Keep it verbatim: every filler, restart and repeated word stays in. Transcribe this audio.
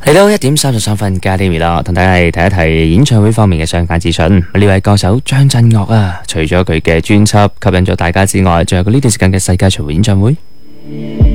嚟到一點三十三分加啲微啦，同大家嚟睇一睇演唱會方面嘅相關資訊。呢位歌手張震岳啊，除咗佢嘅專輯吸引咗大家之外，仲有佢呢段時間嘅世界巡迴演唱會。